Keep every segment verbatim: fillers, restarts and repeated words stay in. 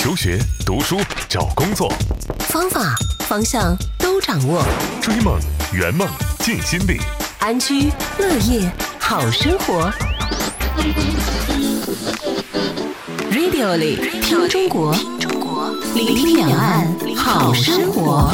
求学、读书、找工作， 方法、方向都掌握。 追梦、圆梦、尽心力， 安居乐业好生活。Radio 里听中国，聆听两岸好生活。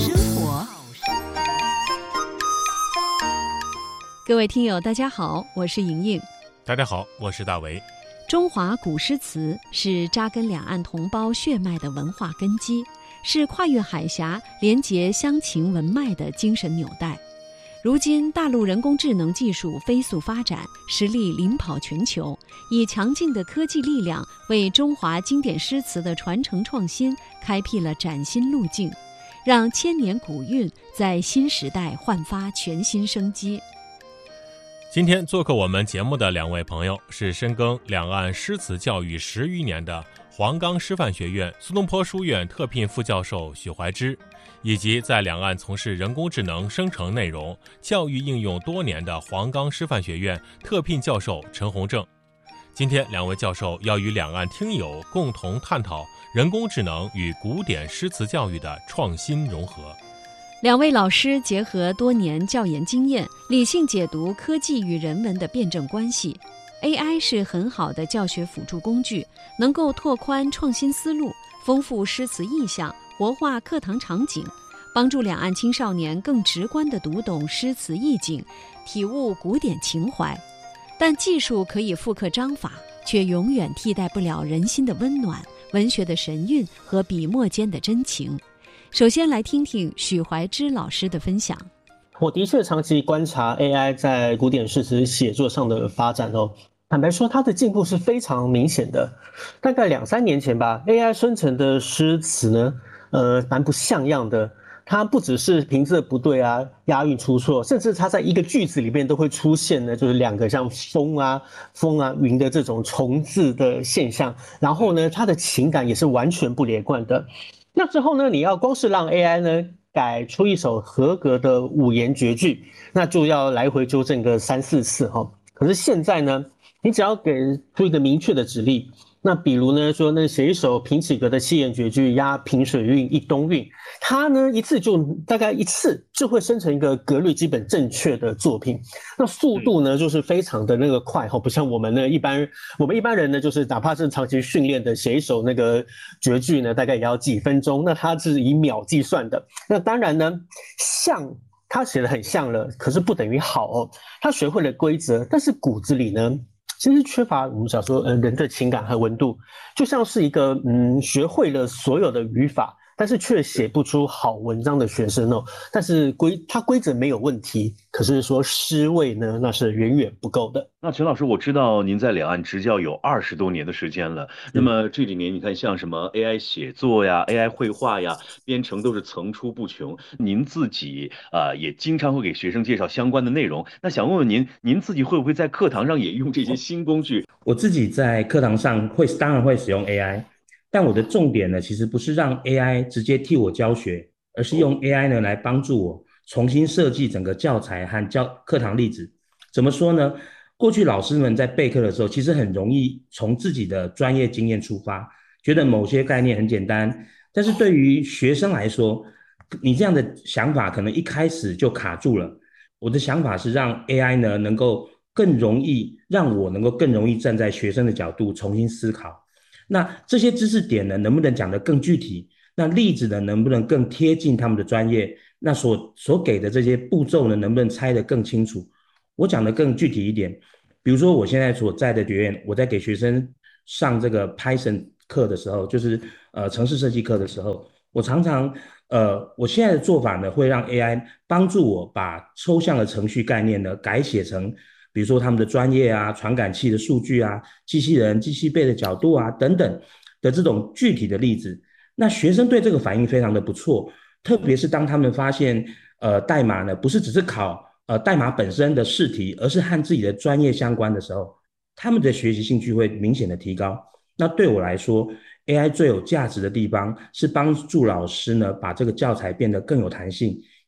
各位听友大家好，我是莹莹。 大家好，我是大为。 中华古诗词是扎根两岸同胞血脉的文化根基，是跨越海峡连结乡情文脉的精神纽带。如今大陆人工智能技术飞速发展，实力领跑全球，以强劲的科技力量为中华经典诗词的传承创新开辟了崭新路径，让千年古韵在新时代焕发全新生机。 今天做客我们节目的两位朋友是深耕两岸诗词教育十余年的黄冈师范学院苏东坡书院特聘副教授许怀之，以及在两岸从事人工智能生成内容教育应用多年的黄冈师范学院特聘教授陈洪正。今天两位教授要与两岸听友共同探讨人工智能与古典诗词教育的创新融合。 两位老师结合多年教研经验，理性解读科技与人文的辩证关系。A I 是很好的教学辅助工具，能够拓宽创新思路，丰富诗词意象，活化课堂场景，帮助两岸青少年更直观地读懂诗词意境，体悟古典情怀。但技术可以复刻章法，却永远替代不了人心的温暖、文学的神韵和笔墨间的真情。首先来听听许怀之老师的分享。 我的确长期观察 A I 在古典诗词写作上的发展哦，坦白说它的进步是非常明显的。大概两三年前吧， A I 生成的诗词呢，呃，蛮不像样的。它不只是平仄不对啊，押韵出错，甚至它在一个句子里面都会出现呢，就是两个像风啊、风啊、云的这种重字的现象。然后呢，它的情感也是完全不连贯的。那之后呢，你要光是让 A I 呢改出一首合格的五言绝句，那就要来回纠正个三四次哈。可是现在呢，你只要给出一个明确的指令，那比如呢说那写一首平起格的七言绝句，押平水韵一东韵，它呢一次就大概一次就会生成一个格律基本正确的作品。那速度呢就是非常的那个快哈，不像我们呢一般我们一般人呢就是哪怕是长期训练的写一首那个绝句呢，大概也要几分钟，那它是以秒计算的。那当然呢，像他写的很像了，可是不等于好哦。他学会了规则，但是骨子里呢，其实缺乏我们想说，呃，人的情感和温度，就像是一个嗯，学会了所有的语法，但是却写不出好文章的学生哦。但是规他规则没有问题，可是说诗味呢，那是远远不够的。 那陈老师，我知道您在两岸执教有二十多年的时间了。那么这几年，你看像什么 A I 写作呀、A I 绘画呀、编程都是层出不穷。您自己啊、呃、也经常会给学生介绍相关的内容。那想问问您，您自己会不会在课堂上也用这些新工具？ 我自己在课堂上会当然会使用 A I， 但我的重点呢，其实不是让 A I 直接替我教学，而是用 A I 呢来帮助我重新设计整个教材和教课堂例子。怎么说呢？过去老师们在备课的时候，其实很容易从自己的专业经验出发，觉得某些概念很简单，但是对于学生来说，你这样的想法可能一开始就卡住了。我的想法是让 A I 呢能够更容易，让我能够更容易站在学生的角度重新思考。那这些知识点呢，能不能讲得更具体？那例子呢，能不能更贴近他们的专业？那所所给的这些步骤呢，能不能拆得更清楚？我讲得更具体一点，比如说我现在所在的学院，我在给学生上这个 Python 课的时候，就是呃程式设计课的时候，我常常呃我现在的做法呢，会让 A I 帮助我把抽象的程序概念呢改写成，比如说他们的专业啊、传感器的数据啊、机器人、机器背的角度啊等等的这种具体的例子。那学生对这个反应非常的不错，特别是当他们发现呃代码呢不是只是考呃，代码本身的试题，而是和自己的专业相关的时候，他们的学习兴趣会明显的提高。那对我来说 ，A I 最有价值的地方是帮助老师呢，把这个教材变得更有弹性，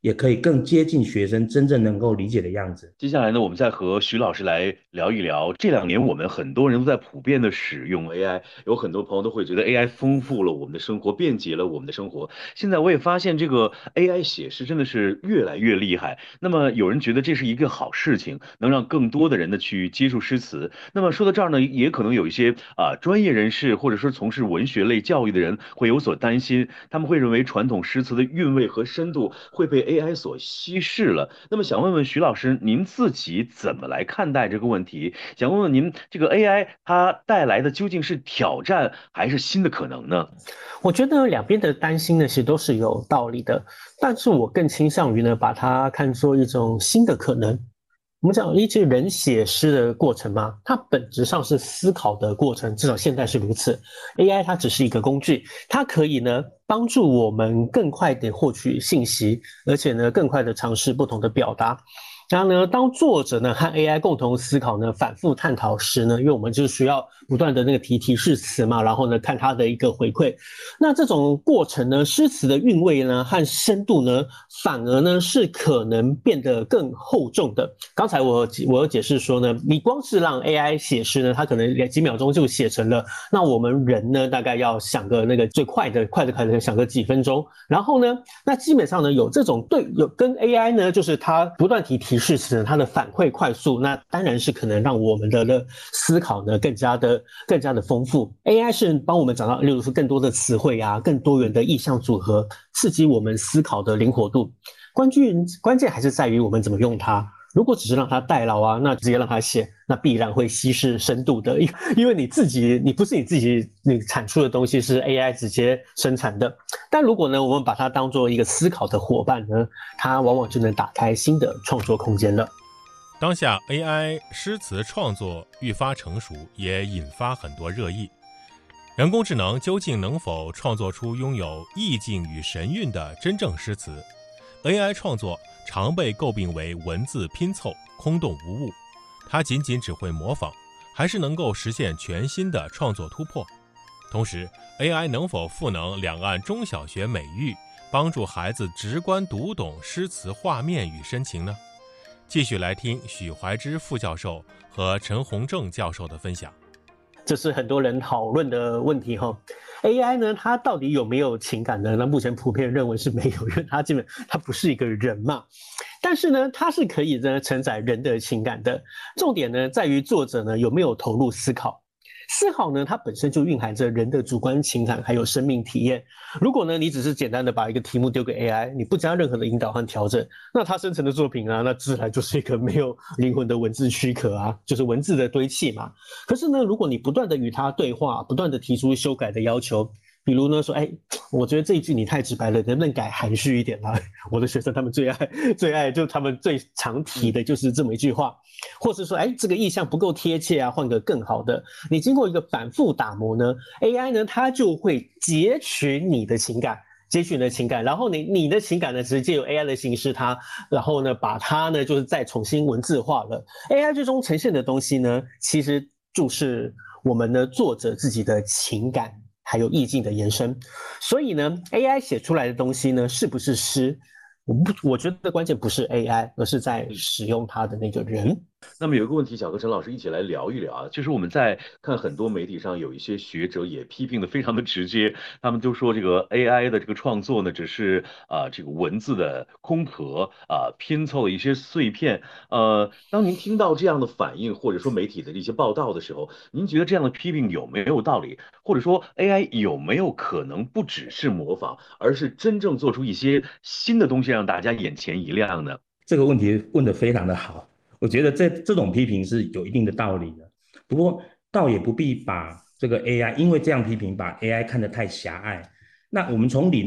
也可以更接近学生真正能够理解的样子。 接下来呢，我们再和徐老师来聊一聊，这两年我们很多人都在普遍的使用 A I， 有很多朋友都会觉得 A I 丰富了我们的生活，便捷了我们的生活。现在我也发现这个 A I 写诗真的是越来越厉害。那么有人觉得这是一个好事情，能让更多的人呢去接触诗词。那么说到这儿呢，也可能有一些啊、呃、专业人士或者说从事文学类教育的人会有所担心，他们会认为传统诗词的韵味和深度会被 A I 所稀释了。那么想问问徐老师，您自己怎么来看待这个问题？想问问您，这个 A I 它带来的究竟是挑战还是新的可能呢？ 我觉得两边的担心呢，其实都是有道理的，但是我更倾向于呢，把它看作一种新的可能。我们讲一直人写诗的过程嘛，它本质上是思考的过程，至少现在是如此。A I 它只是一个工具，它可以呢帮助我们更快地获取信息，而且呢更快地尝试不同的表达。然后呢，当作者呢和 A I 共同思考呢，反复探讨时呢，因为我们就是需要不断的那个提提示词嘛，然后呢看它的一个回馈。那这种过程呢，诗词的韵味呢和深度呢，反而呢是可能变得更厚重的。刚才我我有解释说呢，你光是让 A I 写诗呢，它可能几秒钟就写成了，那我们人呢大概要想个那个最快的快的快的想个几分钟。然后呢，那基本上呢有这种对有跟 A I 呢，就是它不断提提。提示词它的反馈快速，那当然是可能让我们的思考呢更加的更加的丰富。A I 是帮我们找到，例如说更多的词汇啊，更多元的意象组合，刺激我们思考的灵活度。关键关键还是在于我们怎么用它。如果只是让它代劳啊，那直接让它写，那必然会稀释深度的，因为你自己，你不是你自己你产出的东西是 A I 直接生产的。但如果呢，我们把它当做一个思考的伙伴呢，它往往就能打开新的创作空间了。 当下 A I 诗词创作愈发成熟，也引发很多热议。人工智能究竟能否创作出拥有意境与神韵的真正诗词？ A I 创作常被诟病为文字拼凑、空洞无物，它仅仅只会模仿，还是能够实现全新的创作突破？同时 A I 能否赋能两岸中小学美育，帮助孩子直观读懂诗词画面与深情呢？继续来听许怀之副教授和陈洪正教授的分享。 这是很多人讨论的问题哈。A I 呢，它到底有没有情感呢？那目前普遍认为是没有，因为它基本它不是一个人嘛。但是呢，它是可以呢承载人的情感的。重点呢在于作者呢有没有投入思考。思考呢，它本身就蕴含着人的主观情感还有生命体验。如果呢，你只是简单的把一个题目丢给 A I， 你不加任何的引导和调整，那它生成的作品啊，那自然就是一个没有灵魂的文字躯壳啊，就是文字的堆砌嘛。可是呢，如果你不断的与它对话，不断的提出修改的要求，比如呢说，哎，我觉得这一句你太直白了，能不能改含蓄一点啊？我的学生他们最爱最爱就他们最常提的就是这么一句话，或是说，哎，这个意象不够贴切啊，换个更好的。你经过一个反复打磨呢 ，A I 呢它就会截取你的情感。截取你的情感，然后你你的情感呢，直接由 A I 的形式它，然后呢把它呢就是再重新文字化了。A I 最终呈现的东西呢，其实就是我们的作者自己的情感还有意境的延伸。所以呢 A I 写出来的东西呢，是不是诗？我不，我觉得关键不是 A I， 而是在使用它的那个人。 那么有一个问题，想和陈老师一起来聊一聊啊，就是我们在看很多媒体上有一些学者也批评的非常的直接，他们就说这个 A I 的这个创作呢，只是啊、呃、这个文字的空壳啊、呃、拼凑的一些碎片。呃，当您听到这样的反应或者说媒体的一些报道的时候，您觉得这样的批评有没有道理？或者说 A I 有没有可能不只是模仿，而是真正做出一些新的东西，让大家眼前一亮呢？ 这个问题问得非常的好。我觉得这这种批评是有一定的道理的，不过倒也不必把这个 A I， 因为这样批评把 A I 看得太狭隘。那我们从理